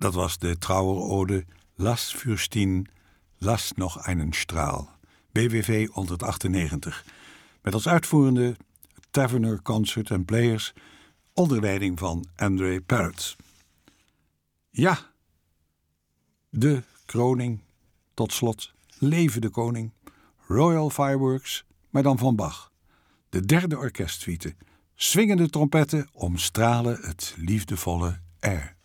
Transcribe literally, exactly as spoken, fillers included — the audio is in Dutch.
Dat was de Trauerode Lass Fürstin, Lass noch einen Strahl, B W V honderdachtennegentig. Met als uitvoerende Taverner Concert and Players onder leiding van André Parrott. Ja, de kroning, tot slot, leven de koning, Royal Fireworks, maar dan van Bach. De derde orkestsuite, swingende trompetten omstralen het liefdevolle air.